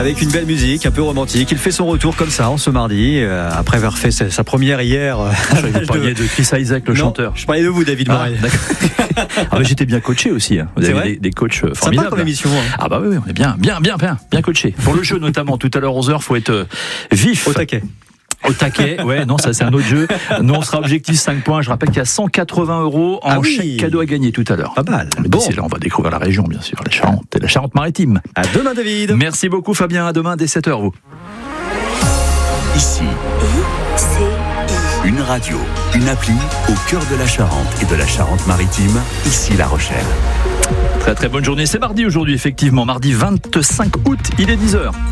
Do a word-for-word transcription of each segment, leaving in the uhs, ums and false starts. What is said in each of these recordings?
avec une belle musique, un peu romantique. Il fait son retour comme ça, en ce mardi, euh, après avoir fait sa, sa première hier. Euh, vous parliez de Chris Isaak, le non, chanteur. Je parlais de vous, David Ah, Morel. ah bah, j'étais bien coaché aussi. Hein. Vous C'est avez vrai des, des coachs formidables. Sympa comme émission. Hein. Ah bah oui, on est bien, bien, bien, bien, bien coaché. Pour le jeu notamment, tout à l'heure onze heures, faut être euh, vif. Au taquet. Au taquet, ouais, non, ça c'est un autre jeu. Nous, on sera objectif cinq points. Je rappelle qu'il y a cent quatre-vingts euros en Ah oui. chèque cadeau à gagner tout à l'heure. Pas mal. Mais Bon. d'ici là, on va découvrir la région, bien sûr, la Charente et la Charente-Maritime. À demain, David. Merci beaucoup, Fabien. À demain dès sept heures, vous. Ici, une radio, une appli au cœur de la Charente et de la Charente-Maritime, ici La Rochelle. Très très bonne journée. C'est mardi aujourd'hui, effectivement. Mardi vingt-cinq août, il est dix heures.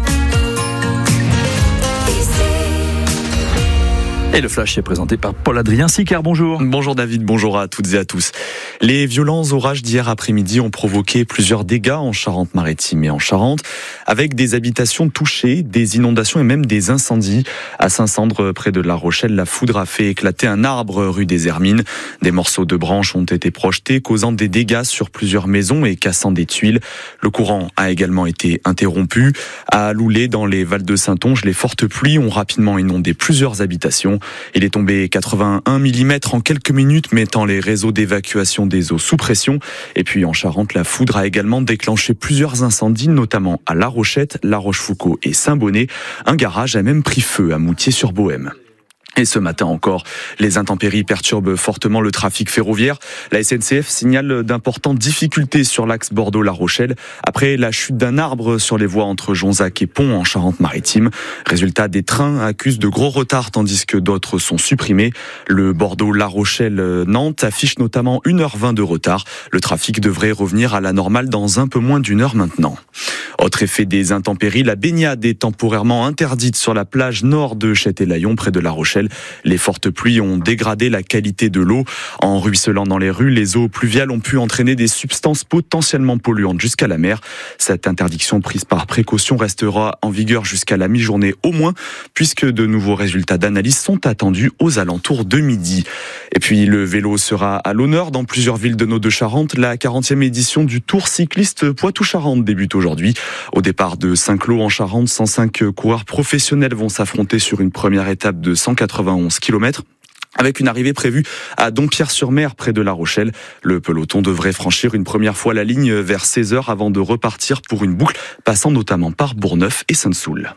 Et le flash est présenté par Paul-Adrien Sicard. Bonjour. Bonjour David, bonjour à toutes et à tous. Les violents orages d'hier après-midi ont provoqué plusieurs dégâts en Charente-Maritime et en Charente, avec des habitations touchées, des inondations et même des incendies. À Saint-Sandre, près de La Rochelle, la foudre a fait éclater un arbre rue des Hermines. Des morceaux de branches ont été projetés, causant des dégâts sur plusieurs maisons et cassant des tuiles. Le courant a également été interrompu. À Loulé, dans les Vals de Saintonge, les fortes pluies ont rapidement inondé plusieurs habitations. Il est tombé quatre-vingt-un millimètres en quelques minutes, mettant les réseaux d'évacuation des eaux sous pression. Et puis en Charente, la foudre a également déclenché plusieurs incendies, notamment à La Rochette, La Rochefoucauld et Saint-Bonnet. Un garage a même pris feu à Moutier-sur-Bohème. Et ce matin encore, les intempéries perturbent fortement le trafic ferroviaire. La S N C F signale d'importantes difficultés sur l'axe Bordeaux-La Rochelle après la chute d'un arbre sur les voies entre Jonzac et Pont en Charente-Maritime. Résultat, des trains accusent de gros retards tandis que d'autres sont supprimés. Le Bordeaux-La Rochelle-Nantes affiche notamment une heure vingt de retard. Le trafic devrait revenir à la normale dans un peu moins d'une heure maintenant. Autre effet des intempéries, la baignade est temporairement interdite sur la plage nord de Châtelaillon près de La Rochelle. Les fortes pluies ont dégradé la qualité de l'eau. En ruisselant dans les rues, les eaux pluviales ont pu entraîner des substances potentiellement polluantes jusqu'à la mer. Cette interdiction prise par précaution restera en vigueur jusqu'à la mi-journée au moins, puisque de nouveaux résultats d'analyse sont attendus aux alentours de midi. Et puis le vélo sera à l'honneur dans plusieurs villes de nos deux Charentes. La quarantième édition du Tour cycliste Poitou-Charentes débute aujourd'hui. Au départ de Saint-Cloud en Charente, cent cinq coureurs professionnels vont s'affronter sur une première étape de cent quatre-vingt-onze kilomètres. Avec une arrivée prévue à Dompierre-sur-Mer, près de La Rochelle. Le peloton devrait franchir une première fois la ligne vers seize heures avant de repartir pour une boucle, passant notamment par Bourgneuf et Sainte-Soule.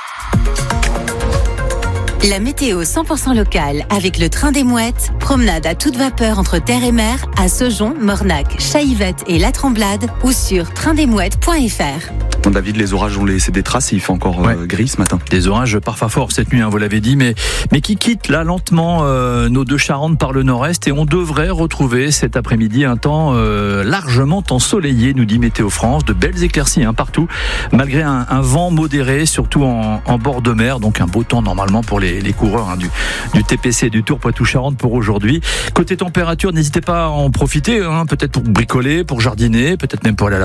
La météo cent pour cent locale avec le train des Mouettes. Promenade à toute vapeur entre terre et mer à Saujon, Mornac, Chaillevette et La Tremblade ou sur train des mouettes point f r. Bon, David, les orages ont laissé des traces et il fait encore Ouais. euh, gris ce matin. Des orages parfois forts cette nuit, hein, vous l'avez dit, mais, mais qui quittent là lentement euh, nos deux Charentes par le nord-est et on devrait retrouver cet après-midi un temps euh, largement ensoleillé, nous dit Météo France. De belles éclaircies hein, partout, malgré un, un vent modéré, surtout en, en bord de mer, donc un beau temps normalement pour les, les coureurs hein, du, du T P C du Tour Poitou-Charentes pour aujourd'hui. Côté température, n'hésitez pas à en profiter, hein, peut-être pour bricoler, pour jardiner, peut-être même pour aller à la